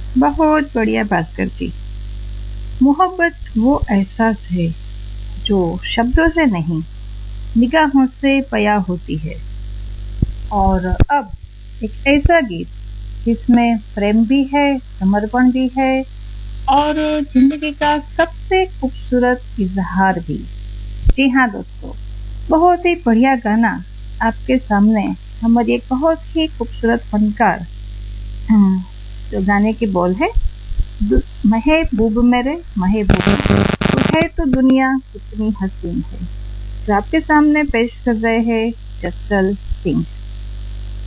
बहुत बढ़िया भास्कर जी। मोहब्बत वो एहसास है जो शब्दों से नहीं, निगाहों से बयां होती है। और अब एक ऐसा गीत जिसमें प्रेम भी है, समर्पण भी है और जिंदगी का सबसे खूबसूरत इजहार भी। जी हाँ दोस्तों, बहुत ही बढ़िया गाना आपके सामने। हमारी एक बहुत ही खूबसूरत फनकार, हम्म, जो गाने के बोल है, महबूब मेरे महबूब मेरे, तू है तो दुनिया कितनी हसीन है, जो आपके सामने पेश कर रहे हैं जस्सल सिंह।